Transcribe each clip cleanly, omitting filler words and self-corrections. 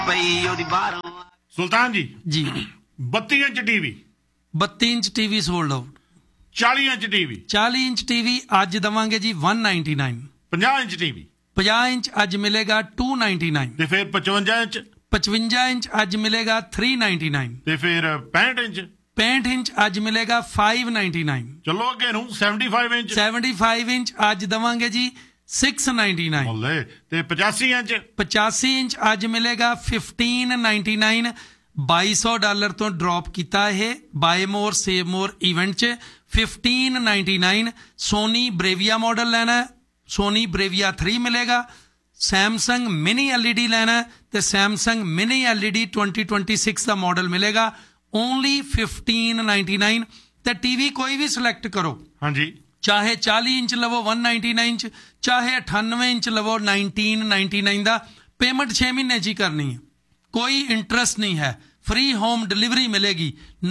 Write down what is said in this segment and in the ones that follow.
सुल्तान जी जी 32 inch TV 32 inch TV sold out 40 inch TV 40 inch TV अज देवांगे जी 199 50 inch TV 50 inch अज मिलेगा 299 ते फिर 55 inch 55 inch अज मिलेगा 399 ते फिर 65 इंच 65 इंच अज मिलेगा 599 चलो अगे नूं 75 इंच 75 इंच अज देवांगे जी 699 बोले ते 85 इंच 85 इंच अज मिलेगा 1599 $2200 तो ड्रॉप किया है बाय मोर सेव मोर इवेंट च 1599 सोनी ब्रेविया मॉडल लेना है सोनी ब्रेविया 3 मिलेगा सैमसंग मिनी एलईडी लेना है तो सैमसंग मिनी एलईडी 2026 का मॉडल मिलेगा ओनली 1599 तो टीवी कोई भी सिलेक्ट करो हाँ जी चाहे 40 इंच लवो 199 इंच चाहे 98 इंच लवो 1999 का पेमेंट 6 महीने जी करनी है कोई इंटरेस्ट नहीं है फ्री होम डिलीवरी मिलेगी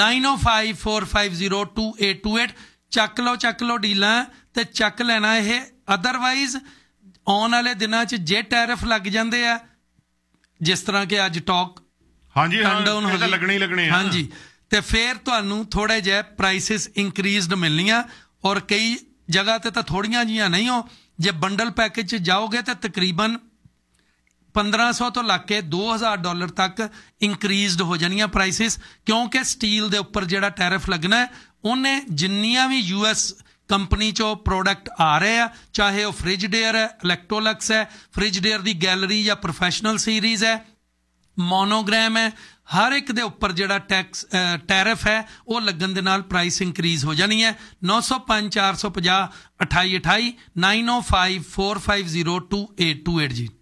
9054502828 ਚੱਕ ਲਓ ਡੀਲਾਂ ਤੇ ਚੱਕ ਲੈਣਾ ਇਹ ਅਦਰਵਾਈਜ਼ ਆਉਣ ਵਾਲੇ ਦਿਨਾਂ 'ਚ ਜੇ ਟੈਰਿਫ ਲੱਗ ਜਾਂਦੇ ਆ ਜਿਸ ਤਰ੍ਹਾਂ ਕਿ ਅੱਜ ਟਾਕ ਹਾਂਜੀ ਹਾਂ ਇਹ ਤਾਂ ਲੱਗਣੇ ਹੀ ਲੱਗਣੇ ਆ ਹਾਂਜੀ ਤੇ ਫਿਰ ਤੁਹਾਨੂੰ ਥੋੜੇ ਜਿਹੇ ਪ੍ਰਾਈਸਿਸ ਇਨਕਰੀਜ਼ਡ ਮਿਲਣੀਆਂ ਔਰ ਕਈ ਜਗ੍ਹਾ ਤੇ ਤਾਂ ਥੋੜੀਆਂ ਜੀਆਂ ਨਹੀਂ ਹੋ ਜੇ ਬੰਡਲ ਪੈਕੇਜ 'ਚ ਜਾਓਗੇ ਤਾਂ ਤਕਰੀਬਨ 1500 ਤੋਂ ਲੱਗ ਕੇ $2000 ਤੱਕ ਇਨਕਰੀਜ਼ਡ ਹੋ ਜਾਣੀਆਂ ਪ੍ਰਾਈਸਿਸ ਕਿਉਂਕਿ ਸਟੀਲ ਦੇ ਉੱਪਰ ਜਿਹੜਾ ਟੈਰਿਫ ਲੱਗਣਾ ਹੈ ਉਹਨੇ ਜਿੰਨੀਆਂ ਵੀ US ਕੰਪਨੀ 'ਚੋਂ ਪ੍ਰੋਡਕਟ ਆ ਰਹੇ ਆ ਚਾਹੇ ਉਹ ਫ੍ਰਿਜਡੇਅਰ ਹੈ ਇਲੈਕਟ੍ਰੋਲਕਸ ਹੈ ਫ੍ਰਿਜਡੇਅਰ ਦੀ ਗੈਲਰੀ ਜਾਂ ਪ੍ਰੋਫੈਸ਼ਨਲ ਸੀਰੀਜ਼ ਹੈ ਮੋਨੋਗ੍ਰਾਮ ਹੈ ਹਰ ਇੱਕ ਦੇ ਉੱਪਰ ਜਿਹੜਾ ਟੈਰਿਫ ਹੈ ਉਹ ਲੱਗਣ ਦੇ ਨਾਲ ਪ੍ਰਾਈਸ ਇਨਕਰੀਜ਼ ਹੋ ਜਾਣੀ ਹੈ 905 450 2828 9054502828 ਜੀ